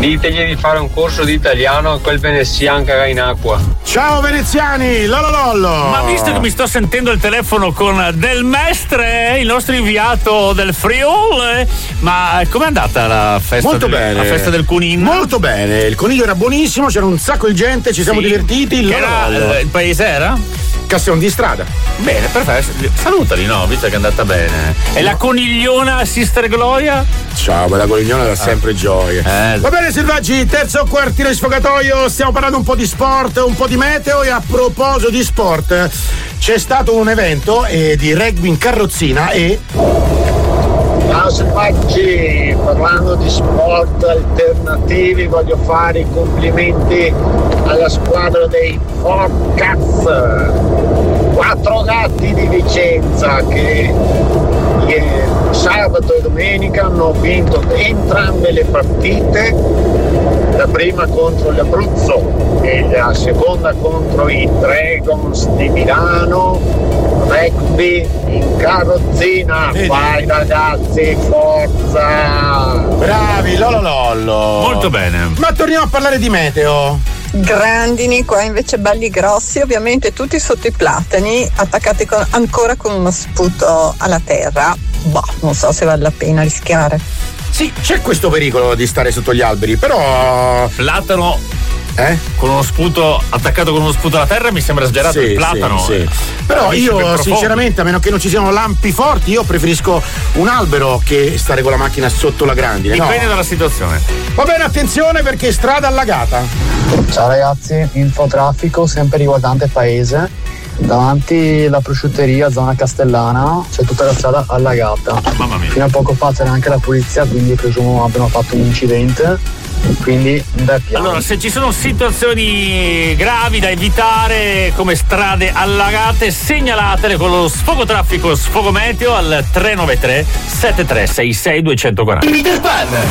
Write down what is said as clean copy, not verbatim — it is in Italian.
Ditegli di fare un corso di italiano a quel veneziano che va in acqua. Ciao veneziani, lololollo. Ma visto che mi sto sentendo il telefono con Del Mestre, il nostro inviato del Friuli, ma com'è andata la festa? Molto bene. La festa del coniglio? Molto bene, il coniglio era buonissimo, c'era un sacco di gente, ci siamo divertiti. Il paese era? Castellon di Strada. Bene, perfetto. Salutali, no? Visto che è andata bene. E la conigliona Sister Gloria? Ciao, bella conigliona, da sempre gioia. Va bene, selvaggi, terzo quartino di sfogatoio. Stiamo parlando un po' di sport, un po' di meteo. E a proposito di sport, c'è stato un evento di rugby in carrozzina e. Ciao selvaggi, parlando di sport alternativi voglio fare i complimenti alla squadra dei Fort Cats, 4 gatti di Vicenza che sabato e domenica hanno vinto entrambe le partite, la prima contro l'Abruzzo e la seconda contro i Dragons di Milano. Rugby in carrozzina. Vai ragazzi, forza! Bravi, lololollo. Molto bene. Ma torniamo a parlare di meteo. Grandini, qua invece belli grossi, ovviamente tutti sotto i platani, attaccati ancora con uno sputo alla terra. Boh, non so se vale la pena rischiare. Sì, c'è questo pericolo di stare sotto gli alberi, però. Platano. Con uno sputo attaccato con uno sputo alla terra mi sembra esagerato. Sì, il platano. sì. Però io sinceramente, a meno che non ci siano lampi forti, io preferisco un albero che stare con la macchina sotto la grandine. Dipende dalla situazione. Va bene, attenzione perché strada allagata. Ciao ragazzi, infotraffico sempre riguardante paese. Davanti la prosciutteria, zona Castellana, c'è tutta la strada allagata. Mamma mia. Fino a poco fa c'era anche la polizia, quindi presumo abbiano fatto un incidente. Quindi da piano. Allora, se ci sono situazioni gravi da evitare come strade allagate, segnalatele con lo sfogo traffico, sfogo meteo al 393 7366 240. Peter Pan,